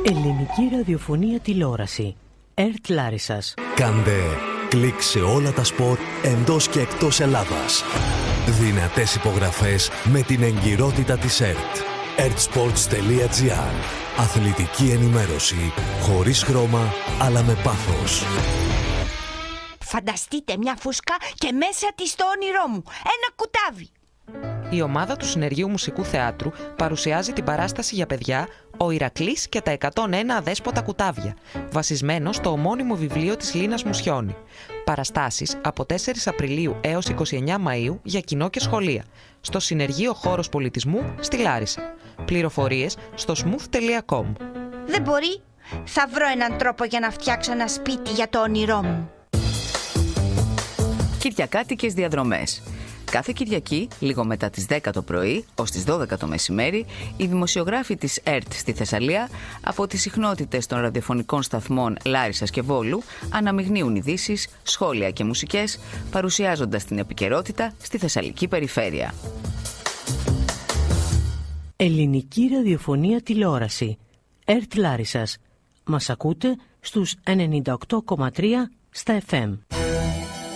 Ελληνική ραδιοφωνία τηλεόραση. ΕΡΤ Λάρισσας. Κάντε κλικ σε όλα τα σπορ εντός και εκτός Ελλάδας. Δυνατές υπογραφές με την εγκυρότητα της ΕΡΤ. ertsports.gr. Αθλητική ενημέρωση χωρίς χρώμα αλλά με πάθος. Φανταστείτε μια φούσκα και μέσα της το όνειρό μου. Ένα κουτάβι. Η ομάδα του Συνεργείου Μουσικού Θεάτρου παρουσιάζει την παράσταση για παιδιά «Ο Ηρακλής και τα 101 αδέσποτα κουτάβια», βασισμένο στο ομώνυμο βιβλίο της Λίνας Μουσιώνη. Παραστάσεις από 4 Απριλίου έως 29 Μαΐου για κοινό και σχολεία, στο Συνεργείο Χώρος Πολιτισμού στη Λάρισα. Πληροφορίες στο smooth.com. Δεν μπορεί. Θα βρω έναν τρόπο για να φτιάξω ένα σπίτι για το όνειρό μου. Κυριακάτικες διαδρομές. Κάθε Κυριακή, λίγο μετά τις 10 το πρωί ως τις 12 το μεσημέρι, οι δημοσιογράφοι της ΕΡΤ στη Θεσσαλία από τις συχνότητες των ραδιοφωνικών σταθμών Λάρισσας και Βόλου αναμειγνύουν ειδήσεις, σχόλια και μουσικές, παρουσιάζοντας την επικαιρότητα στη Θεσσαλική περιφέρεια. Ελληνική ραδιοφωνία τηλεόραση. ΕΡΤ Λάρισσας. Μας ακούτε στους 98,3 στα FM.